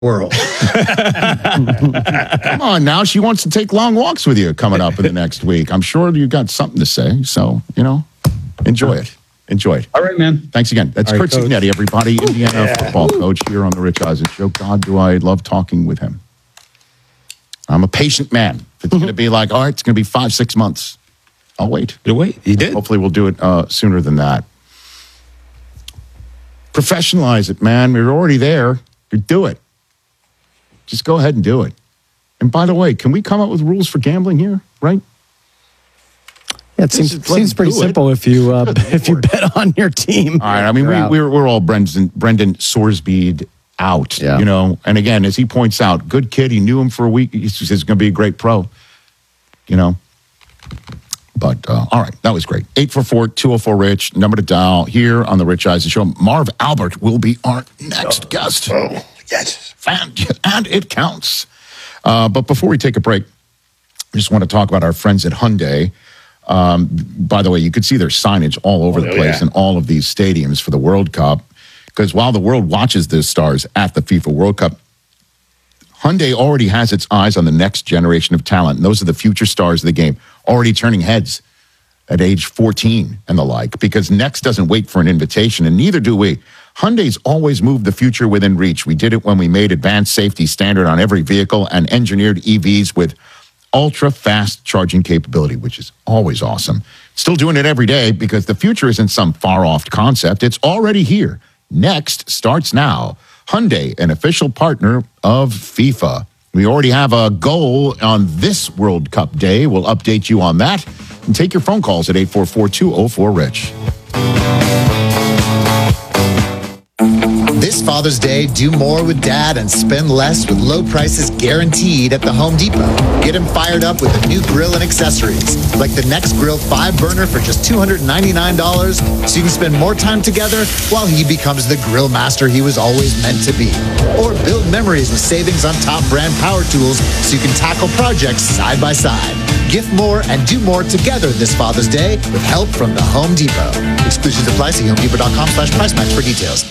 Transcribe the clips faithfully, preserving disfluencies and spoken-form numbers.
world. Come on now. She wants to take long walks with you coming up in the next week. I'm sure you got something to say. So, you know, enjoy it. Enjoy it. All right, man. Thanks again. That's All right, Curt Cignetti, everybody. Indiana yeah. football coach here on the Rich Eisen Show. God, do I love talking with him. I'm a patient man. It's going to be like, all right, it's going to be five, six months. I'll wait. You wait. He did. Hopefully we'll do it uh, sooner than that. Professionalize it, man. We're already there. You do it. Just go ahead and do it. And by the way, can we come up with rules for gambling here, right? Yeah, it seems, seems pretty simple if you uh, if you bet on your team. All right, I mean, we, we're, we're all Brendan, Brendan Sorsby out, yeah. you know. And again, as he points out, good kid. He knew him for a week. He's, he's going to be a great pro, you know. But, uh, all right, that was great. eight four four, two oh four, RICH, number to dial here on the Rich Eisen Show. Marv Albert will be our next oh, guest. Oh, yes. And, and it counts. Uh, but before we take a break, I just want to talk about our friends at Hyundai. Um, by the way, you could see their signage all over oh, the place yeah. in all of these stadiums for the World Cup. Because while the world watches the stars at the FIFA World Cup, Hyundai already has its eyes on the next generation of talent. And those are the future stars of the game, already turning heads at age fourteen and the like. Because Next doesn't wait for an invitation, and neither do we. Hyundai's always moved the future within reach. We did it when we made advanced safety standard on every vehicle and engineered E Vs with ultra-fast charging capability, which is always awesome. Still doing it every day because the future isn't some far-off concept. It's already here. Next starts now. Hyundai, an official partner of FIFA. We already have a goal on this World Cup day. We'll update you on that. And take your phone calls at eight four four, two oh four, RICH. This Father's Day, do more with Dad and spend less with low prices guaranteed at the Home Depot. Get him fired up with a new grill and accessories, like the Next Grill five burner for just two hundred ninety-nine dollars, so you can spend more time together while he becomes the grill master he was always meant to be. Or build memories with savings on top brand power tools so you can tackle projects side by side. Gift more and do more together this Father's Day with help from the Home Depot. Exclusions apply. See homedepot.com slash price match for details.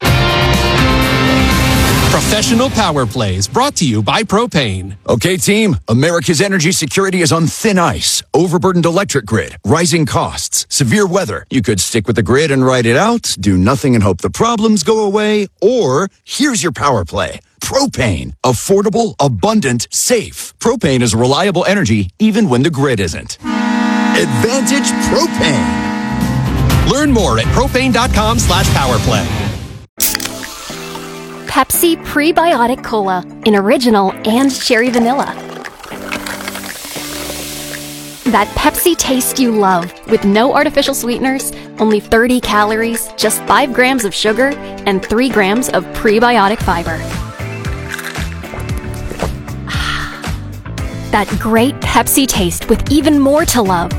Professional Power Plays brought to you by Propane. Okay, team, America's energy security is on thin ice. Overburdened electric grid, rising costs, severe weather. You could stick with the grid and ride it out, do nothing and hope the problems go away, or here's your power play. Propane. Affordable, abundant, safe. Propane is reliable energy even when the grid isn't. Advantage Propane. Learn more at propane.com slash powerplay. Pepsi Prebiotic Cola in original and cherry vanilla. That Pepsi taste you love with no artificial sweeteners, only thirty calories, just five grams of sugar, and three grams of prebiotic fiber. That great Pepsi taste with even more to love.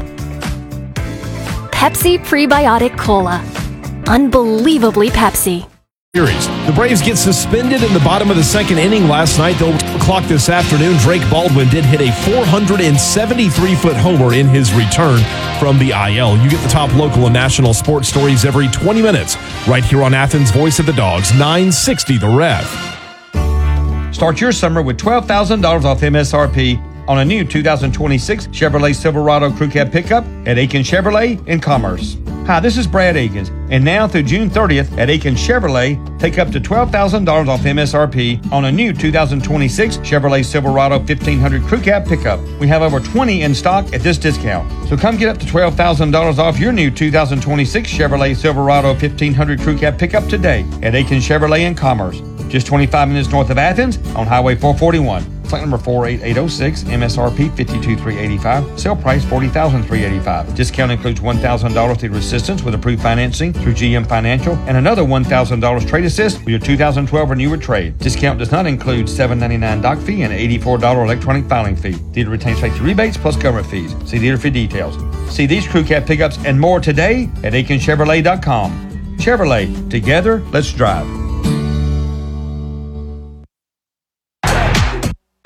Pepsi Prebiotic Cola. Unbelievably Pepsi. Series. The Braves get suspended in the bottom of the second inning last night. They'll clock this afternoon. Drake Baldwin did hit a four hundred seventy-three foot homer in his return from the I L. You get the top local and national sports stories every twenty minutes right here on Athens' Voice of the Dogs, nine sixty The Ref. Start your summer with twelve thousand dollars off M S R P on a new two thousand twenty-six Chevrolet Silverado Crew Cab pickup at Aiken Chevrolet in Commerce. Hi, this is Brad Akins, and now through June thirtieth at Aiken Chevrolet, take up to twelve thousand dollars off M S R P on a new two thousand twenty-six Chevrolet Silverado fifteen hundred Crew Cab pickup. We have over twenty in stock at this discount. So come get up to twelve thousand dollars off your new two thousand twenty-six Chevrolet Silverado fifteen hundred Crew Cab pickup today at Aiken Chevrolet in Commerce. Just twenty-five minutes north of Athens on Highway four forty-one. Flight number four eight eight oh six, M S R P fifty-two thousand three hundred eighty-five, sale price forty thousand three hundred eighty-five. Discount includes one thousand dollars through assistance with approved financing through G M Financial and another one thousand dollars trade assist with your two thousand twelve or newer trade. Discount does not include seven ninety-nine doc fee and eighty-four dollars electronic filing fee. Dealer retains safety rebates plus government fees. See dealer for details. See these crew cab pickups and more today at aiken chevrolet dot com. Chevrolet, together, let's drive.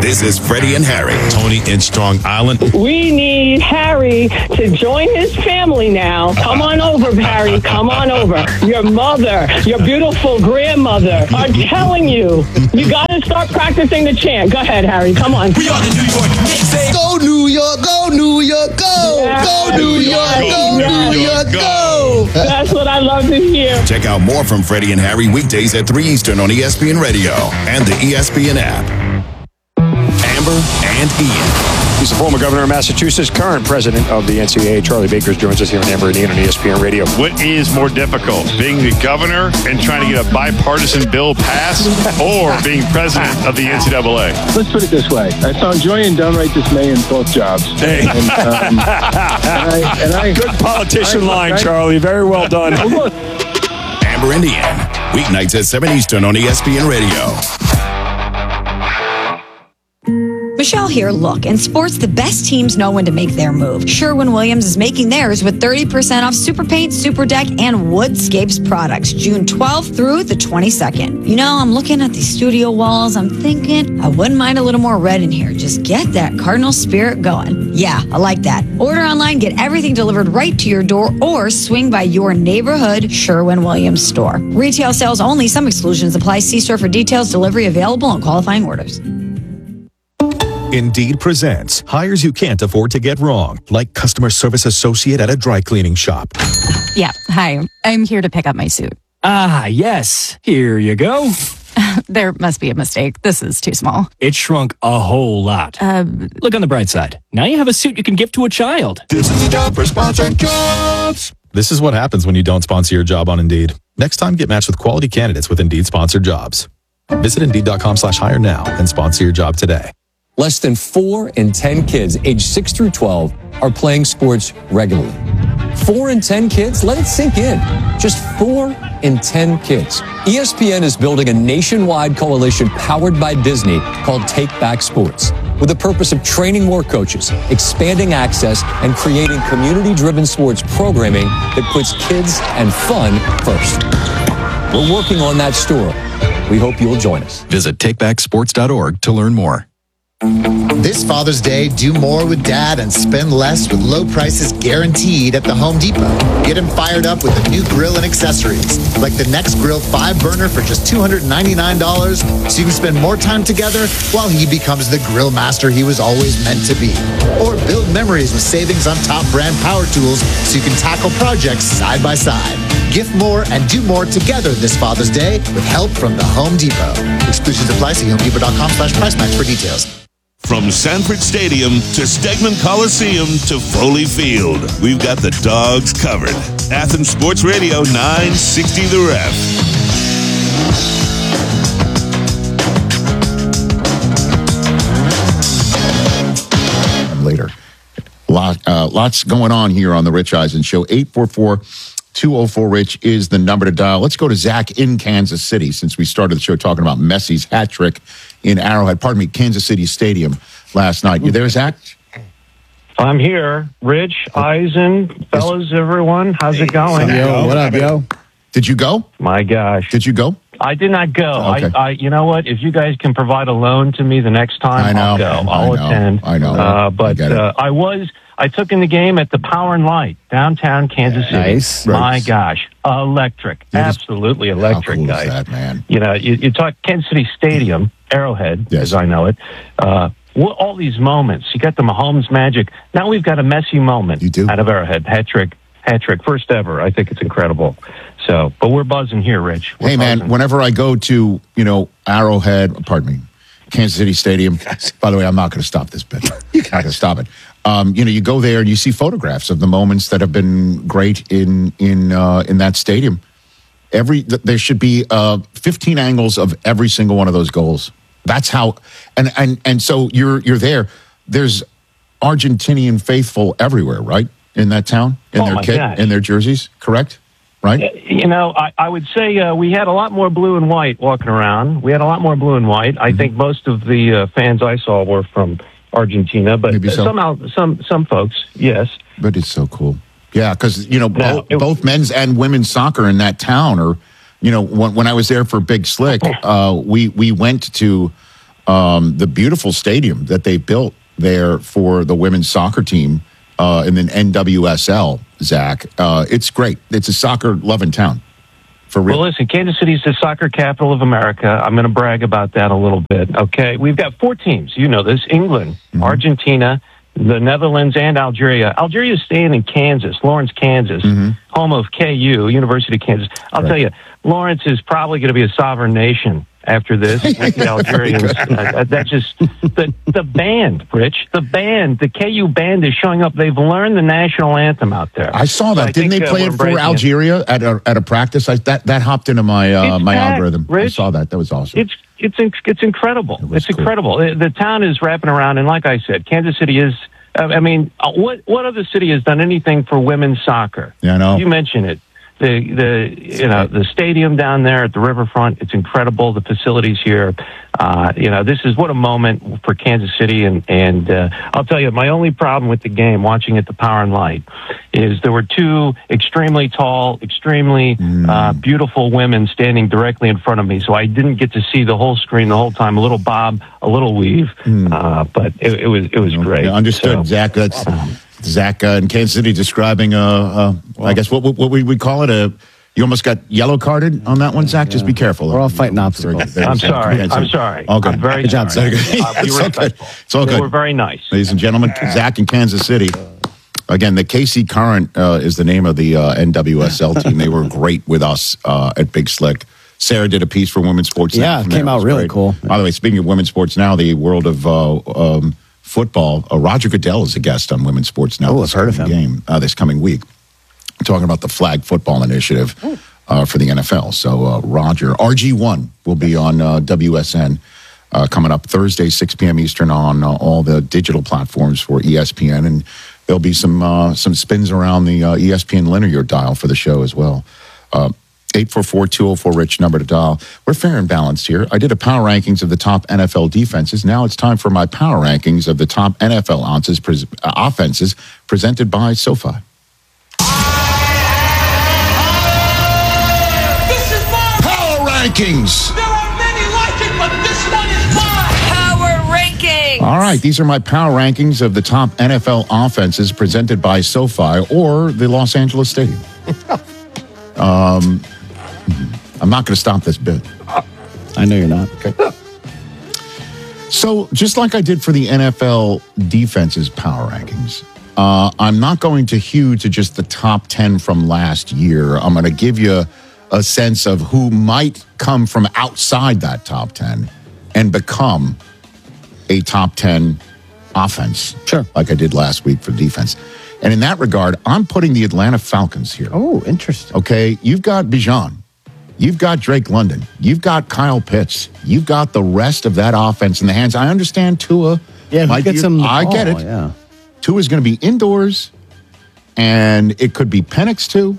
This is Freddie and Harry. Tony in Strong Island. We need Harry to join his family now. Come on over, Harry. Come on over. Your mother, your beautiful grandmother are telling you, you got to start practicing the chant. Go ahead, Harry. Come on. We are the New York Knicks. Go New York, go New York, go! Yes. Go New York, go Yes. New York, go! That's what I love to hear. Check out more from Freddie and Harry weekdays at three Eastern on E S P N Radio and the E S P N app. Amber and Ian. He's the former governor of Massachusetts, current president of the N C double A. Charlie Bakers joins us here on Amber and Ian on E S P N Radio. What is more difficult, being the governor and trying to get a bipartisan bill passed, or being president of the N C double A? Let's put it this way. I found joy and downright dismay in both jobs. Hey. And, um, and I, and I, Good politician I, line, I, Charlie. Very well done. Amber and Ian. Weeknights at seven Eastern on E S P N Radio. Michelle here. Look, in sports, the best teams know when to make their move. Sherwin-Williams is making theirs with thirty percent off Super Paint, Super Deck, and Woodscapes products, June twelfth through the twenty-second. You know, I'm looking at these studio walls. I'm thinking I wouldn't mind a little more red in here. Just get that Cardinal spirit going. Yeah, I like that. Order online, get everything delivered right to your door, or swing by your neighborhood Sherwin-Williams store. Retail sales only. Some exclusions apply. See store for details. Delivery available and qualifying orders. Indeed presents hires you can't afford to get wrong, like customer service associate at a dry cleaning shop. Yeah, hi. I'm here to pick up my suit. Ah, yes. Here you go. There must be a mistake. This is too small. It shrunk a whole lot. Uh, Look on the bright side. Now you have a suit you can give to a child. This is the job for sponsored jobs. This is what happens when you don't sponsor your job on Indeed. Next time, get matched with quality candidates with Indeed sponsored jobs. Visit Indeed.com slash hire now and sponsor your job today. Less than four in ten kids aged six through twelve are playing sports regularly. Four in ten kids? Let it sink in. Just four in ten kids. E S P N is building a nationwide coalition powered by Disney called Take Back Sports, with the purpose of training more coaches, expanding access, and creating community-driven sports programming that puts kids and fun first. We're working on that story. We hope you'll join us. Visit take back sports dot org to learn more. This Father's Day, do more with Dad and spend less with low prices guaranteed at the Home Depot. Get him fired up with a new grill and accessories, like the Next Grill five burner for just two hundred ninety-nine dollars, so you can spend more time together while he becomes the grill master he was always meant to be. Or build memories with savings on top brand power tools so you can tackle projects side by side. Gift more and do more together this Father's Day with help from the Home Depot. Exclusions apply. See homedepot.com slash price match for details. From Sanford Stadium to Stegman Coliseum to Foley Field, we've got the dogs covered. Athens Sports Radio nine sixty The Ref. Later. Lot, uh, lots going on here on the Rich Eisen Show. eight four four, two oh four, Rich is the number to dial. Let's go to Zach in Kansas City, since we started the show talking about Messi's hat trick in Arrowhead, pardon me, Kansas City Stadium last night. You there, Zach? I'm here. Rich, Eisen, fellas, everyone. How's it going? Yo, what up, yo? Did you go? My gosh. Did you go? I did not go. Okay. I, I, you know what? If you guys can provide a loan to me the next time, I know. I'll go. I'll I know. attend. I know. Uh, but I, uh, I was, I took in the game at the Power and Light, downtown Kansas City. Nice. My Right. gosh. Electric. Absolutely electric, How cool guys. is that, man? You know, you, you talk Kansas City Stadium, Arrowhead, Yes. as I know it. Uh, well, all these moments. You got the Mahomes magic. Now we've got a messy moment You do? out of Arrowhead. Hat trick. Hat trick. First ever. I think it's incredible. So, but we're buzzing here, Rich. We're Hey, man, buzzing. whenever I go to, you know, Arrowhead, pardon me, Kansas City Stadium, by the way, I'm not going to stop this bit. You got to stop it. Um, you know, you go there and you see photographs of the moments that have been great in in uh, in that stadium. Every th- there should be uh, fifteen angles of every single one of those goals. That's how, and and and so you're you're there. There's Argentinian faithful everywhere, right, in that town, in Oh, their my kit, gosh. in their jerseys, correct? Right? You know, I, I would say uh, we had a lot more blue and white walking around. We had a lot more blue and white. I Mm-hmm. think most of the uh, fans I saw were from Argentina, but Maybe so. somehow some some folks, yes. But it's so cool. Yeah, because, you know, No, both, it- both men's and women's soccer in that town are, you know, when, when I was there for Big Slick, uh, we, we went to um, the beautiful stadium that they built there for the women's soccer team uh, in the N W S L, Zach. Uh, it's great. It's a soccer-loving town. For real. Well, listen, Kansas City is the soccer capital of America. I'm going to brag about that a little bit, okay? We've got four teams. You know this. England, mm-hmm. Argentina, the Netherlands, and Algeria. Algeria is staying in Kansas, Lawrence, Kansas, mm-hmm. home of K U, University of Kansas. I'll right. tell you, Lawrence is probably going to be a sovereign nation after this with the Algerians. uh, that just, the, the band, Rich, the band, the K U band is showing up. They've learned the national anthem out there. I saw that. So Didn't think, they play uh, it for Algeria it. at a, at a practice? I, that, that hopped into my uh, my packed, algorithm. Rich. I saw that. That was awesome. It's it's it's incredible. It it's cool. incredible. The, the town is wrapping around, and like I said, Kansas City is, uh, I mean, what, what other city has done anything for women's soccer? Yeah, I know. You mentioned it. The the you know the stadium down there at the riverfront, it's incredible. The facilities here, uh, you know, this is what a moment for Kansas City. And and uh, I'll tell you, my only problem with the game, watching it, the Power and Light, is there were two extremely tall, extremely mm. uh, beautiful women standing directly in front of me, so I didn't get to see the whole screen the whole time. A little bob, a little weave, mm. uh, but it, it was it was great. Yeah, understood, so, Zach. That's. Um, Zach uh, in Kansas City describing, uh, uh, well, I guess, what, what we would call it, a, you almost got yellow carded on that one, Zach? Yeah. Just be careful. We're all fighting obstacles. I'm sorry. I'm sorry. All good. I'm very good job, sorry. Zach. Uh, we it's all good. It's all good. They were very nice. Ladies and gentlemen, Zach in Kansas City. Again, the K C Current uh, is the name of the uh, N W S L team. They were great with us uh, at Big Slick. Sarah did a piece for Women's Sports Now. Yeah, it came out really great. cool. By the way, speaking of Women's Sports Now, the world of uh, um, football, uh, Roger Goodell is a guest on Women's Sports Now. Oh, I've heard of him. Game, uh, this coming week. Talking about the flag football initiative uh, for the N F L. So uh, Roger, R G one will be on uh, W S N uh, coming up Thursday, six p.m. Eastern on uh, all the digital platforms for E S P N. And there'll be some uh, some spins around the uh, E S P N linear dial for the show as well. Uh, eight four four, two oh four, RICH, number to dial. We're fair and balanced here. I did a power rankings of the top N F L defenses. Now it's time for my power rankings of the top N F L ounces, pre- uh, offenses presented by SoFi. This is my power rankings. There are many like it, but this one is mine. Power rankings. All right, these are my power rankings of the top N F L offenses presented by SoFi or the Los Angeles Stadium. um... I'm not going to stop this bit. I know you're not. Okay. So, just like I did for the N F L defenses power rankings, uh, I'm not going to hew to just the top ten from last year. I'm going to give you a sense of who might come from outside that top ten and become a top ten offense. Sure. Like I did last week for defense. And in that regard, I'm putting the Atlanta Falcons here. Oh, interesting. Okay, you've got Bijan. You've got Drake London. You've got Kyle Pitts. You've got the rest of that offense in the hands. I understand Tua. Yeah, he gets him the I ball, get it. Yeah. Tua's going to be indoors, and it could be Penix too.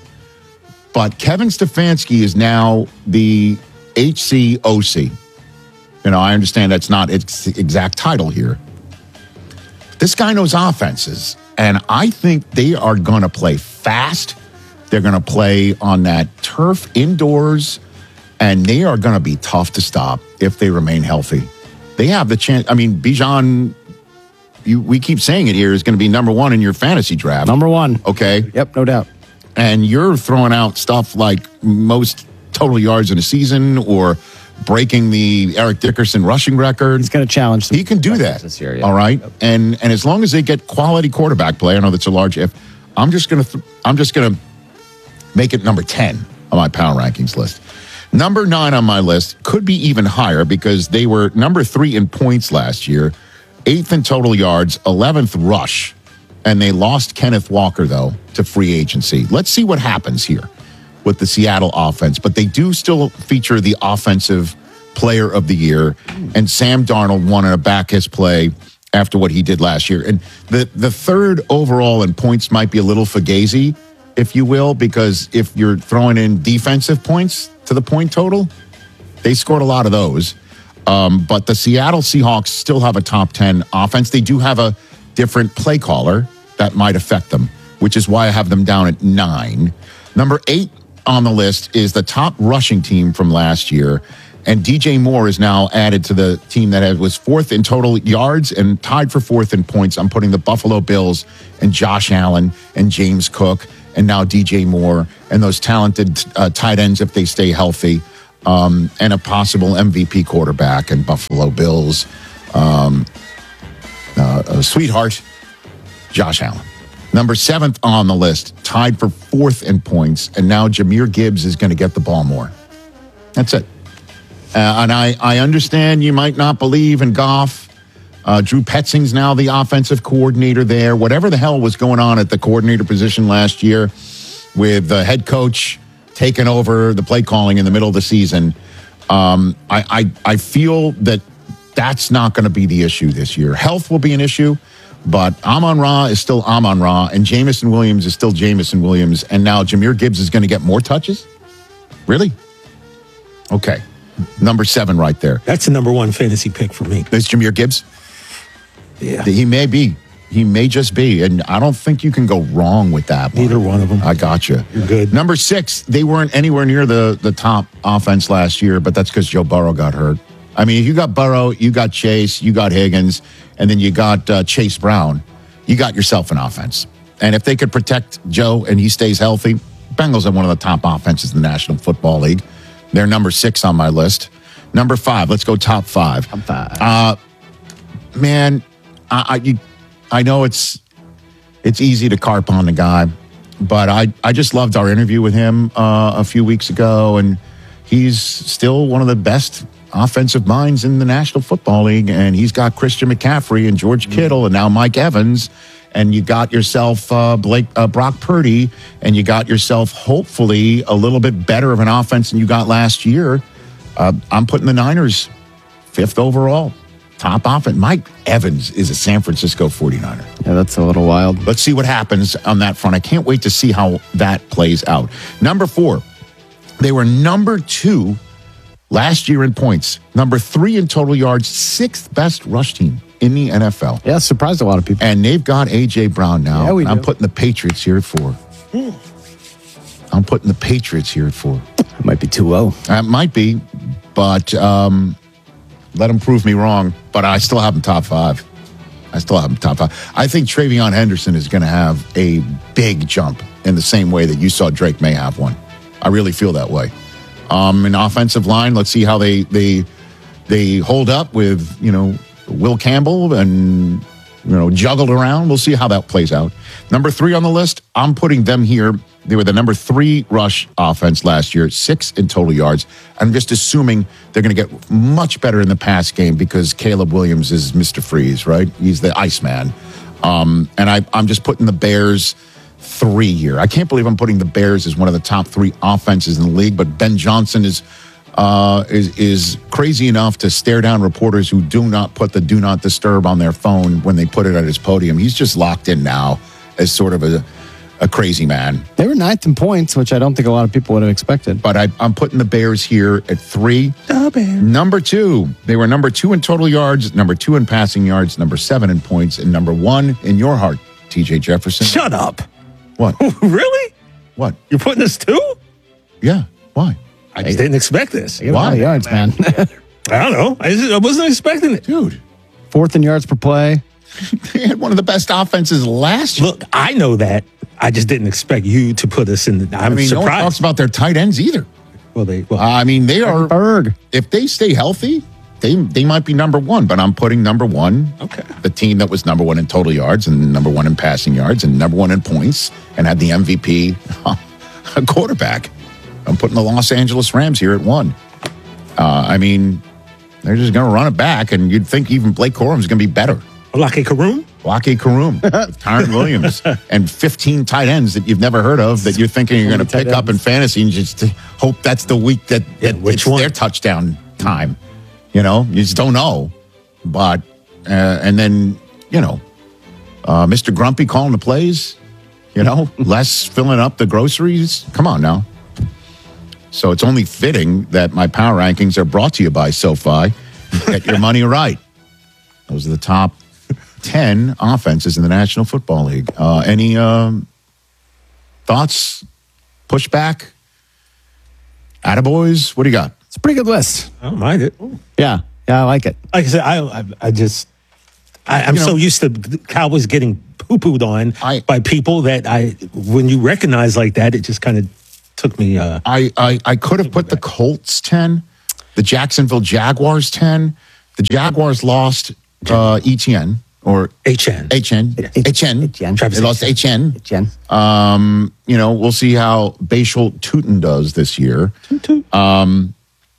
But Kevin Stefanski is now the H C O C. You know, I understand that's not its exact title here. This guy knows offenses, and I think they are going to play fast. They're going to play on that turf indoors, and they are going to be tough to stop if they remain healthy. They have the chance. I mean, Bijan, you, we keep saying it here, is going to be number one in your fantasy draft. Number one. Okay. Yep, no doubt. And you're throwing out stuff like most total yards in a season or breaking the Eric Dickerson rushing record. He's going to challenge. He can do that this year. Yeah. All right. Yep. And and as long as they get quality quarterback play, I know that's a large if. I'm just going to th- I'm just going to make it number ten on my power rankings list. Number nine on my list could be even higher because they were number three in points last year, eighth in total yards, eleventh rush, and they lost Kenneth Walker, though, to free agency. Let's see what happens here with the Seattle offense, but they do still feature the offensive player of the year, and Sam Darnold wanted to back his play after what he did last year. And the, the third overall in points might be a little fugazi, if you will, because if you're throwing in defensive points to the point total, they scored a lot of those. Um, but the Seattle Seahawks still have a top ten offense. They do have a different play caller that might affect them, which is why I have them down at nine. Number eight on the list is the top rushing team from last year, And D J Moore is now added to the team that was fourth in total yards and tied for fourth in points. I'm putting the Buffalo Bills and Josh Allen and James Cook and now D J Moore and those talented uh, tight ends if they stay healthy, um, and a possible M V P quarterback and Buffalo Bills. Um, uh, a sweetheart, Josh Allen. Number seventh on the list, tied for fourth in points, and now Jahmyr Gibbs is going to get the ball more. That's it. Uh, and I, I understand you might not believe in Goff. Uh, Drew Petzing's now the offensive coordinator there. Whatever the hell was going on at the coordinator position last year with the head coach taking over the play calling in the middle of the season, um, I, I, I feel that that's not going to be the issue this year. Health will be an issue, but Amon-Ra is still Amon-Ra, and Jameson Williams is still Jameson Williams, and now Jahmyr Gibbs is going to get more touches? Really? Okay. Number seven right there. That's the number one fantasy pick for me. Is Jahmyr Gibbs? Yeah. He may be. He may just be. And I don't think you can go wrong with that one. Neither one of them. I got you. You're good. Number six, they weren't anywhere near the, the top offense last year, but that's because Joe Burrow got hurt. I mean, you got Burrow, you got Chase, you got Higgins, and then you got uh, Chase Brown. You got yourself an offense. And if they could protect Joe and he stays healthy, Bengals are one of the top offenses in the National Football League. They're number six on my list. Number five, let's go top five. Top five. Uh, man, I I, you, I know it's it's easy to carp on the guy, but I, I just loved our interview with him uh, a few weeks ago, and he's still one of the best offensive minds in the National Football League, and he's got Christian McCaffrey and George Kittle and now Mike Evans, and you got yourself uh, Blake uh, Brock Purdy, and you got yourself hopefully a little bit better of an offense than you got last year. Uh, I'm putting the Niners fifth overall, top offense. Mike Evans is a San Francisco forty-niner. Yeah, that's a little wild. Let's see what happens on that front. I can't wait to see how that plays out. Number four, they were number two last year in points, number three in total yards, sixth best rush team in the N F L. Yeah, surprised a lot of people. And they've got A J. Brown now. Yeah, we I'm do. putting the Patriots here at four. I'm putting the Patriots here at four. It might be too low. It might be, but um, let them prove me wrong. But I still have them top five. I still have them top five. I think Travion Henderson is going to have a big jump in the same way that you saw Drake May have one. I really feel that way. Um, an offensive line, let's see how they they they hold up with, you know, Will Campbell and, you know, juggled around. We'll see how that plays out. Number three on the list, I'm putting them here. They were the number three rush offense last year, six in total yards. I'm just assuming they're going to get much better in the pass game because Caleb Williams is Mister Freeze, right? He's the Iceman. Um, and I, I'm just putting the Bears three here. I can't believe I'm putting the Bears as one of the top three offenses in the league, but Ben Johnson is uh, is is crazy enough to stare down reporters who do not put the do not disturb on their phone when they put it at his podium. He's just locked in now as sort of a a crazy man. They were ninth in points, which I don't think a lot of people would have expected. But I, I'm putting the Bears here at three. The Bears. Number two, they were number two in total yards, number two in passing yards, number seven in points, and number one in your heart, T J Jefferson. Shut up. What? Really? What? You're putting this too? Yeah. Why? I just didn't expect this. They got a lot of yards, man. I don't know. I, just, I wasn't expecting it. Dude. Fourth in yards per play. They had one of the best offenses last year. Look, I know that. I just didn't expect you to put us in the. I'm I mean, surprised. no one talks about their tight ends either. Well, they. Well, I mean, they are. Berg. If they stay healthy, they they might be number one. But I'm putting number one. Okay. The team that was number one in total yards and number one in passing yards and number one in points and had the M V P quarterback. I'm putting the Los Angeles Rams here at one. Uh, I mean, they're just going to run it back, and you'd think even Blake Corum's going to be better. Lake Karoom? Lake Karoom with Tyron Williams and fifteen tight ends that you've never heard of that you're thinking you're going to pick up in fantasy and just hope that's the week that, that Yeah, which it's one? their touchdown time. You know, you just don't know. But, uh, and then, you know, uh, Mister Grumpy calling the plays, you know, Les filling up the groceries. Come on now. So it's only fitting that my power rankings are brought to you by SoFi. Get your money right. Those are the top ten offenses in the National Football League. Uh, any um, thoughts? Pushback? Attaboys? What do you got? It's a pretty good list. I don't mind it. Yeah, yeah, I like it. Like I said, I I, I just I, I'm You know- so used to the Cowboys getting poo pooed on I- by people that I when you recognize like that, it just kind of took me. Uh, I, I, I could have put the Colts ten, the Jacksonville Jaguars ten. The Jaguars lost uh, E T N or H N. H N. H N. Travis They lost H N. H N. Um, you know, we'll see how Bashal Tootin does this year. Um,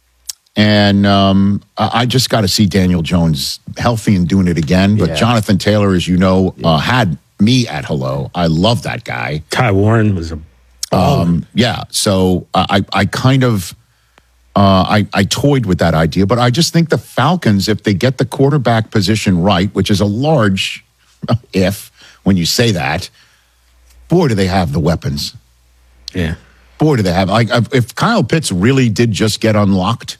and um, I I just got to see Daniel Jones healthy and doing it again. But Yeah. Jonathan Taylor, as you know, uh, had me at hello. I love that guy. Ty Warren was a Um, yeah, so uh, I, I kind of, uh, I, I toyed with that idea, but I just think the Falcons, if they get the quarterback position right, which is a large if when you say that, boy, do they have the weapons. yeah. Boy, do they have. Like, if Kyle Pitts really did just get unlocked,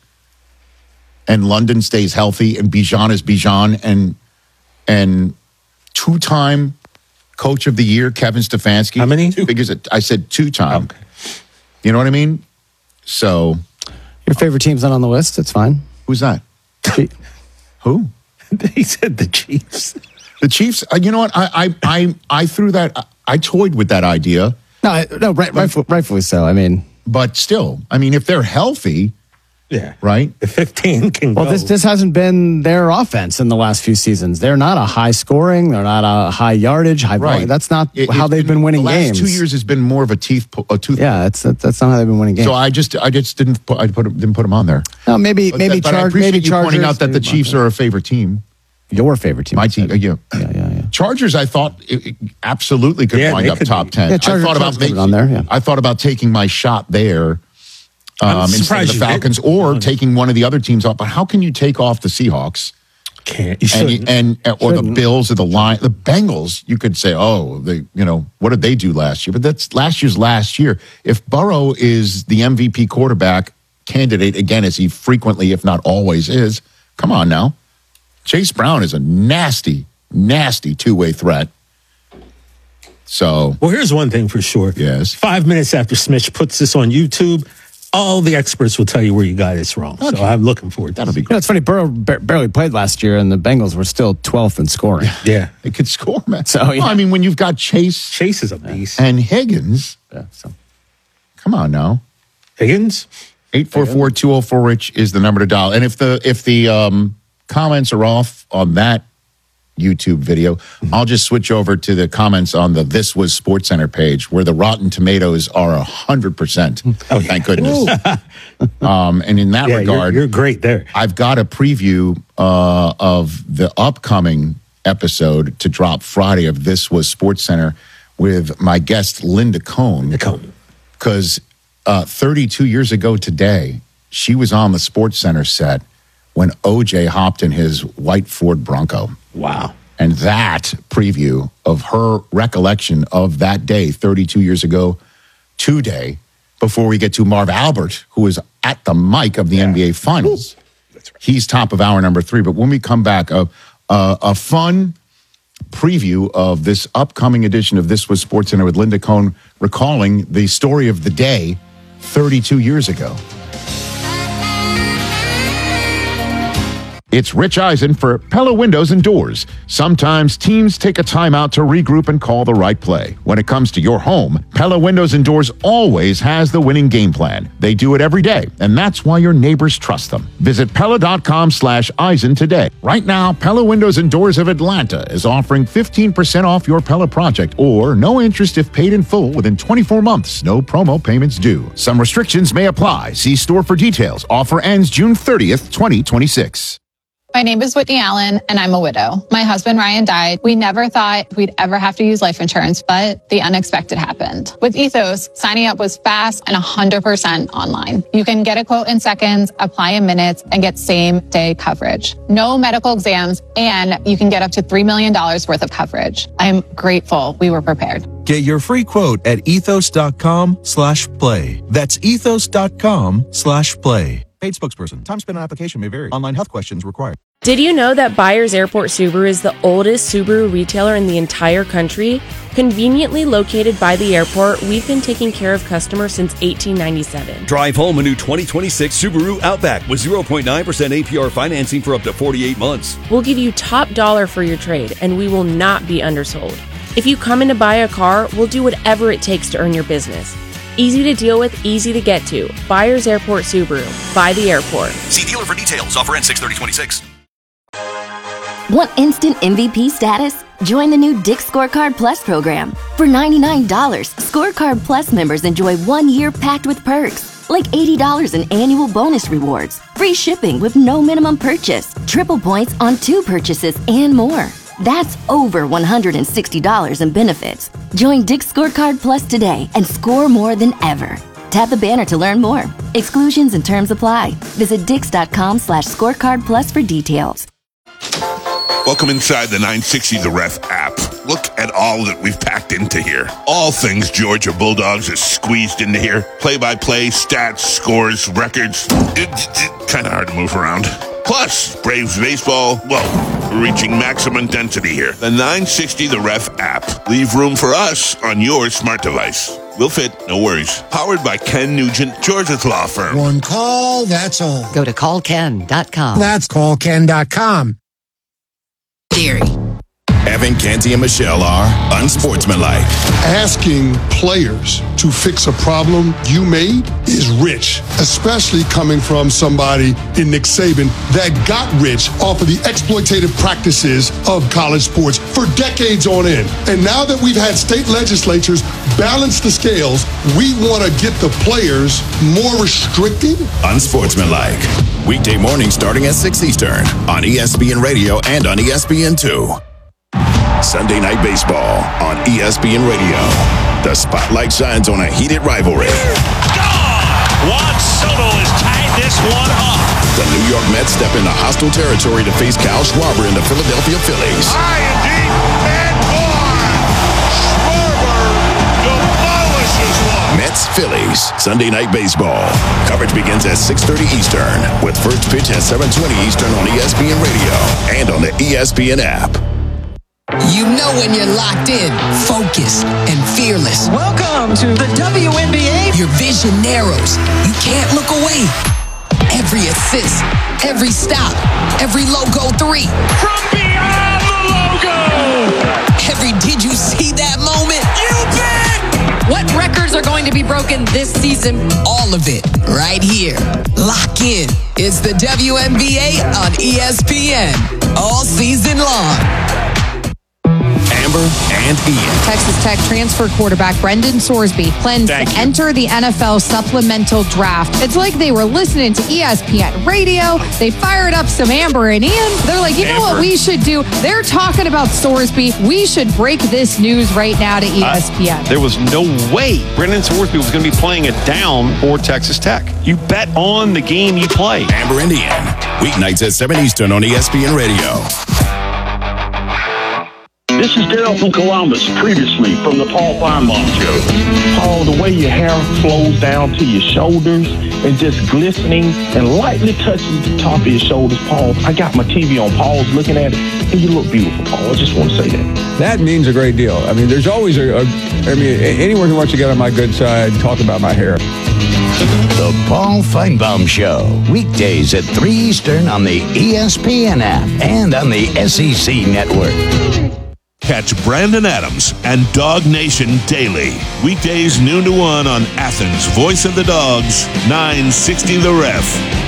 and London stays healthy, and Bijan is Bijan, and and two-time Coach of the Year Kevin Stefanski. How many? Figures it. I said two-time. Okay. You know what I mean? So Your favorite team's not on the list. It's fine. who's that? Chief- Who? He said the Chiefs. The Chiefs. Uh, you know what? I I I, I threw that. I, I toyed with that idea, No, I- no, right, rightful, rightfully so. I mean, but still, I mean, if they're healthy, Yeah. right? The fifteen can well, go. this this hasn't been their offense in the last few seasons. They're not a high scoring. They're not a high yardage, high volume. That's not It- how it's they've been winning the last games. Two years has been more of a teeth pu- a tooth. Yeah, it's that, that's not how they've been winning games. So I just I just didn't put I put didn't put them on there. no, maybe But, maybe but I Charge, appreciate maybe you pointing Chargers, out that the maybe Chiefs Broncos. are a favorite team. Your favorite team. My team, uh, yeah. Yeah, yeah, yeah. Chargers, I thought it, it absolutely could Yeah, wind they up could top be. ten. Yeah, I Chargers- thought about Chargers could making be on there, yeah. I thought about taking my shot there I'm um, instead of surprised the you Falcons, didn't. or taking one of the other teams off. But how can you take off the Seahawks Can't. You and, shouldn't. and, and or the Shouldn't. Bills or the Lion, the Bengals? You could say, oh, they, you know, what did they do last year? But that's last year's last year. If Burrow is the M V P quarterback candidate again, as he frequently, if not always, is, come on now. Chase Brown is a nasty, nasty two-way threat. So, Well, here's one thing for sure. Yes. Five minutes after Smith puts this on YouTube, all the experts will tell you where you got this wrong. So I'm looking forward to that'll be You know, it's funny. Burrow bar- barely played last year, and the Bengals were still twelfth in scoring. Yeah. it could score, man. So, Well, yeah. I mean, when you've got Chase Chase is a beast. and Higgins, Yeah, so. come on now. Higgins? eight four four, two oh four, rich is the number to dial. And if the if the um, comments are off on that YouTube video, I'll just switch over to the comments on the This Was Sports Center page, where the Rotten Tomatoes are one hundred percent. Oh, Thank goodness. um, and in that Yeah, you're, regard, you're great there. I've got a preview uh, of the upcoming episode to drop Friday of This Was Sports Center with my guest, Linda Cohn. Cohn. Because uh, thirty-two years ago today, she was on the Sports Center set when O J hopped in his white Ford Bronco. Wow. And that preview of her recollection of that day, thirty-two years ago today, before we get to Marv Albert, who is at the mic of the yeah. N B A Finals. That's right. He's top of hour number three. But when we come back, a, a, a fun preview of this upcoming edition of This Was Sports Center with Linda Cohn, recalling the story of the day thirty-two years ago. It's Rich Eisen for Pella Windows and Doors. Sometimes teams take a timeout to regroup and call the right play. When it comes to your home, Pella Windows and Doors always has the winning game plan. They do it every day, and that's why your neighbors trust them. Visit Pella.com slash Eisen today. Right now, Pella Windows and Doors of Atlanta is offering fifteen percent off your Pella project, or no interest if paid in full within twenty-four months. No promo payments due. Some restrictions may apply. See store for details. Offer ends June thirtieth, twenty twenty-six. My name is Whitney Allen, and I'm a widow. My husband, Ryan, died. We never thought we'd ever have to use life insurance, but the unexpected happened. With Ethos, signing up was fast and one hundred percent online. You can get a quote in seconds, apply in minutes, and get same-day coverage. No medical exams, and you can get up to three million dollars worth of coverage. I'm grateful we were prepared. Get your free quote at ethos.com slash play. That's ethos.com slash play. Paid spokesperson. Time spent on application may vary. Online health questions required. Did you know that Byers Airport Subaru is the oldest Subaru retailer in the entire country? Conveniently located by the airport, we've been taking care of customers since eighteen ninety-seven. Drive home a new twenty twenty-six Subaru Outback with zero point nine percent A P R financing for up to forty-eight months. We'll give you top dollar for your trade, and we will not be undersold. If you come in to buy a car, we'll do whatever it takes to earn your business. Easy to deal with, easy to get to. Buyers Airport Subaru. By the airport. See dealer for details. Offer ends six thirty twenty-six. Want instant M V P status? Join the new Dick's Scorecard Plus program. For ninety-nine dollars, Scorecard Plus members enjoy one year packed with perks, like eighty dollars in annual bonus rewards, free shipping with no minimum purchase, triple points on two purchases, and more. That's over one hundred sixty dollars in benefits. Join Dick's Scorecard Plus today and score more than ever. Tap the banner to learn more. Exclusions and terms apply. Visit dix.com slash scorecard plus for details. Welcome inside the nine sixty The Ref app. Look at all that we've packed into here. All things Georgia Bulldogs is squeezed into here. Play-by-play, stats, scores, records. It's, it's kind of hard to move around. Plus, Braves baseball, well, we're reaching maximum density here. The nine sixty The Ref app. Leave room for us on your smart device. We'll fit, no worries. Powered by Ken Nugent, Georgia's law firm. One call, that's all. Go to call ken dot com. That's call ken dot com. Theory. Evan, Canty, and Michelle are unsportsmanlike. Asking players to fix a problem you made is rich, especially coming from somebody in Nick Saban that got rich off of the exploitative practices of college sports for decades on end. And now that we've had state legislatures balance the scales, we want to get the players more restricted. Unsportsmanlike. Weekday morning starting at six Eastern on E S P N Radio and on E S P N two. Sunday Night Baseball on E S P N Radio. The spotlight shines on a heated rivalry. Juan Soto has tied this one up. The New York Mets step into hostile territory to face Kyle Schwarber and the Philadelphia Phillies. High and deep, and gone. Schwarber demolishes one. Mets Phillies Sunday Night Baseball. Coverage begins at six thirty Eastern with first pitch at seven twenty Eastern on E S P N Radio and on the E S P N app. You know when you're locked in, focused, and fearless. Welcome to the W N B A. Your vision narrows. You can't look away. Every assist, every stop, every logo three. From beyond the logo. Every did you see that moment? You bet. What records are going to be broken this season? All of it, right here. Lock in. It's the W N B A on E S P N. All season long. Amber and Ian. Texas Tech transfer quarterback Brendan Sorsby plans Thank to you. enter the N F L supplemental draft. It's like they were listening to E S P N radio. They fired up some Amber and Ian. They're like, you Amber. know what we should do? They're talking about Sorsby. We should break this news right now to E S P N. Uh, there was no way Brendan Sorsby was going to be playing it down for Texas Tech. You bet on the game you play. Amber and Ian. Weeknights at seven Eastern on E S P N Radio. This is Daryl from Columbus, previously from the Paul Feinbaum Show. Paul, the way your hair flows down to your shoulders and just glistening and lightly touching the top of your shoulders, Paul, I got my T V on. Paul's looking at it, and you look beautiful, Paul. I just want to say that. That means a great deal. I mean, there's always a, a I mean, anyone who wants to get on my good side, talk about my hair. The Paul Feinbaum Show, weekdays at three Eastern on the E S P N app and on the S E C network. Catch Brandon Adams and Dog Nation daily. Weekdays noon to one on Athens' Voice of the Dogs, nine sixty The Ref.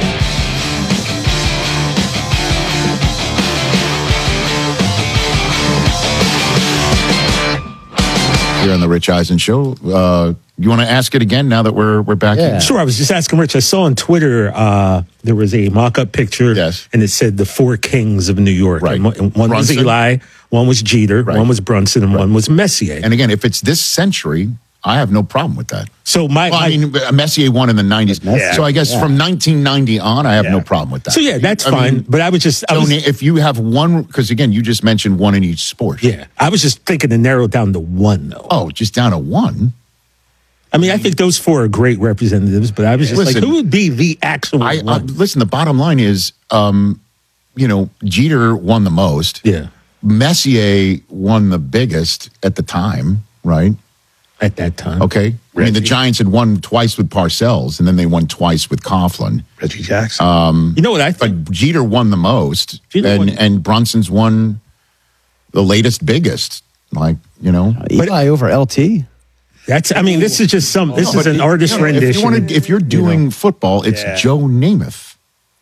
Here on the Rich Eisen Show. Uh, you want to ask it again now that we're we're back? Yeah. Sure. I was just asking Rich. I saw on Twitter uh, there was a mock-up picture, yes. and it said the four kings of New York. Right. And one one was Eli, one was Jeter, right. one was Brunson, and right. one was Messier. And again, if it's this century, I have no problem with that. So my, well, my I mean, Messier won in the nineties. Yeah, so I guess yeah. from nineteen ninety on, I have yeah. no problem with that. So yeah, that's I fine. Mean, but I was just, I so was, if you have one, because again, you just mentioned one in each sport. Yeah, I was just thinking to narrow down to one though. Oh, just down to one. I mean, I think those four are great representatives, but I was just listen, like, who would be the actual I, one? Uh, listen, the bottom line is, um, you know, Jeter won the most. Yeah. Messier won the biggest at the time, right? At that time. Okay. I mean, the Giants had won twice with Parcells, and then they won twice with Coughlin. Reggie Jackson. Um, you know what I think? But Jeter won the most, Jeter and, won. and Brunson's won the latest, biggest. Like, you know. Uh, Eli over L T. That's. I mean, this is just some. This No, is but an you artist know, rendition. If, you wanna, if you're doing you know. football, it's Yeah. Joe Namath.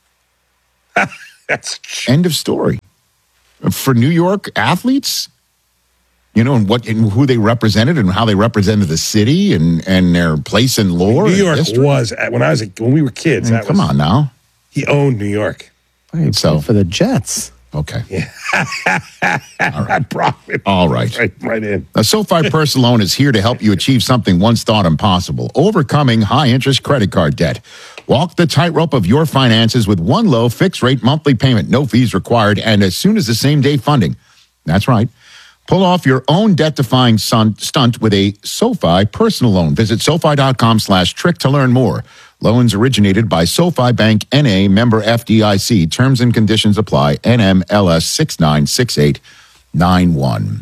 That's End of story. For New York athletes, you know, and what and who they represented and how they represented the city and, and their place in lore. New and York history. was when I was a, when we were kids. I mean, that come was, on now. He owned New York. So for the Jets. Okay. All right, profit. All right. Right, right in. Now, SoFi Personal Loan is here to help you achieve something once thought impossible, overcoming high-interest credit card debt. Walk the tightrope of your finances with one low fixed-rate monthly payment, no fees required, and as soon as the same-day funding. That's right. Pull off your own debt-defying stunt with a SoFi Personal Loan. Visit SoFi.com slash trick to learn more. Loans originated by SoFi Bank N A, member F D I C. Terms and conditions apply. N M L S six nine six eight nine one.